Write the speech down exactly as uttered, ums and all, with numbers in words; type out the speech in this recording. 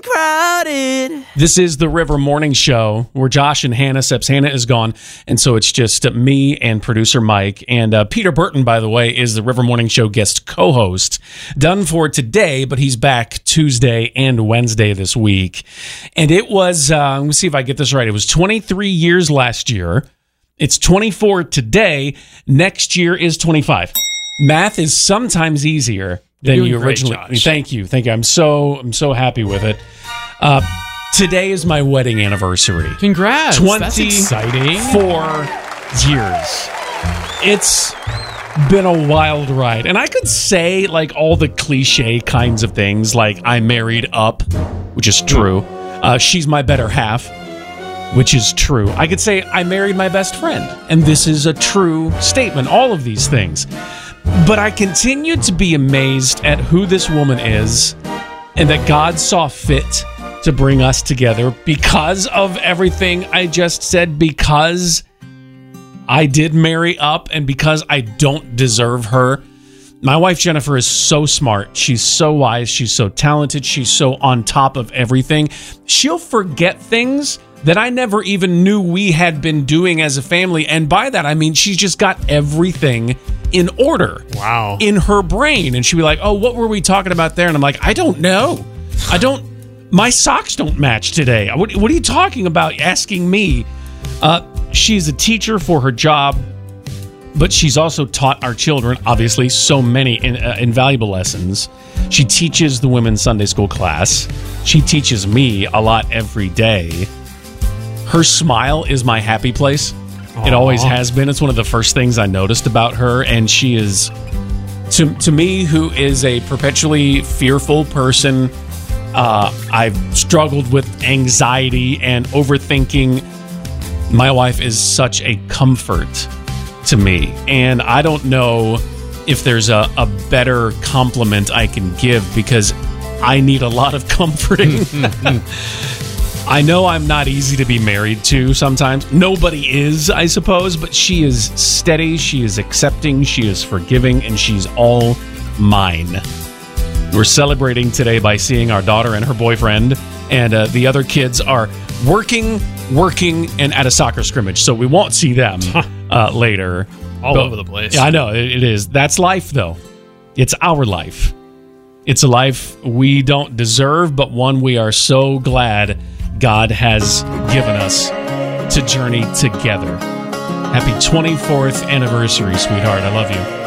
crowded. This is the River Morning Show where Josh and Hannah, Seps Hannah is gone, and so it's just me and producer Mike. And uh, Peter Burton, by the way, is the River Morning Show guest co-host. Done for today, but he's back Tuesday and Wednesday this week. And it was, uh, let me see if I get this right, it was twenty-three years last year. It's twenty-four today. Next year is twenty-five. Math is sometimes easier than You're you doing great, originally. Josh. Thank you, thank you. I'm so I'm so happy with it. Uh, today is my wedding anniversary. Congrats! That's exciting. twenty-four years. It's been a wild ride, and I could say like all the cliche kinds of things, like I married up, which is true. Uh, she's my better half, which is true. I could say I married my best friend, and this is a true statement. All of these things. But I continue to be amazed at who this woman is and that God saw fit to bring us together because of everything I just said, because I did marry up and because I don't deserve her. My wife, Jennifer, is so smart. She's so wise. She's so talented. She's so on top of everything. She'll forget things that I never even knew we had been doing as a family. And by that, I mean, she's just got everything in order. Wow. In her brain. And she'd be like, oh, what were we talking about there? And I'm like, I don't know. I don't, my socks don't match today. What, what are you talking about asking me? Uh, she's a teacher for her job, but she's also taught our children, obviously, so many in, uh, invaluable lessons. She teaches the women's Sunday school class. She teaches me a lot every day. Her smile is my happy place. Aww. It always has been. It's one of the first things I noticed about her, and she is, to to me, who is a perpetually fearful person. Uh, I've struggled with anxiety and overthinking. My wife is such a comfort to me, and I don't know if there's a, a better compliment I can give because I need a lot of comforting. I know I'm not easy to be married to sometimes. Nobody is, I suppose, but she is steady, she is accepting, she is forgiving, and she's all mine. We're celebrating today by seeing our daughter and her boyfriend, and uh, the other kids are working, working, and at a soccer scrimmage, so we won't see them uh, later. All but, over the place. Yeah, I know, it, it is. That's life, though. It's our life. It's a life we don't deserve, but one we are so glad God has given us to journey together. Happy twenty-fourth anniversary, sweetheart. I love you.